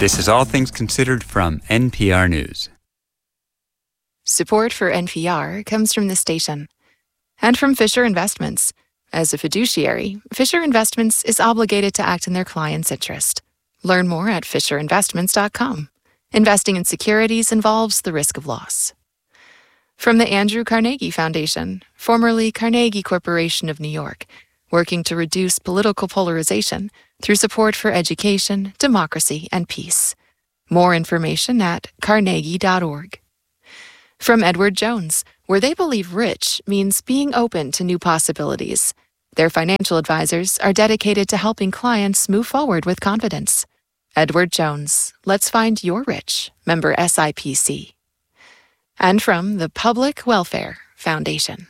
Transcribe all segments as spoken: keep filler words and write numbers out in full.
This is All Things Considered from N P R News. Support for N P R comes from the station and from Fisher Investments. As a fiduciary, Fisher Investments is obligated to act in their client's interest. Learn more at fisher investments dot com. Investing in securities involves the risk of loss. From the Andrew Carnegie Foundation, formerly Carnegie Corporation of New York, working to reduce political polarization through support for education, democracy, and peace. More information at carnegie dot org. From Edward Jones, where they believe rich means being open to new possibilities. Their financial advisors are dedicated to helping clients move forward with confidence. Edward Jones, let's find your rich, member S I P C. And from the Public Welfare Foundation.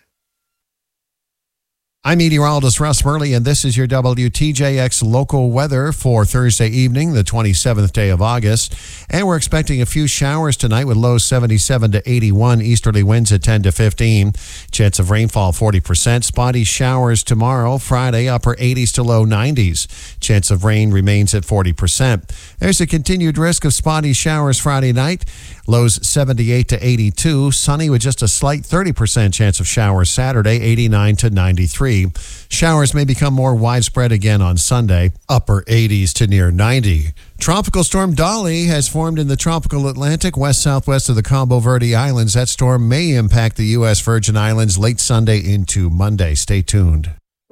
I'm meteorologist Russ Murley, and this is your W T J X local weather for Thursday evening, the twenty-seventh day of August. And we're expecting a few showers tonight with lows seventy-seven to eighty-one, easterly winds at ten to fifteen. Chance of rainfall forty percent. Spotty showers tomorrow, Friday, upper eighties to low nineties. Chance of rain remains at forty percent. There's a continued risk of spotty showers Friday night. Lows seventy-eight to eighty-two. Sunny with just a slight thirty percent chance of showers Saturday, eighty-nine to ninety-three. Showers may become more widespread again on Sunday, upper eighties to near ninety. Tropical storm Dolly has formed in the tropical Atlantic west-southwest of the Cabo Verde Islands. That storm may impact the U S Virgin Islands late Sunday into Monday. Stay tuned.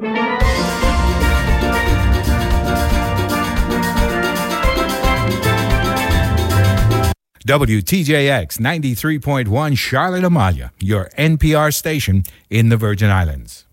W T J X ninety-three point one Charlotte Amalia, your N P R station in the Virgin Islands.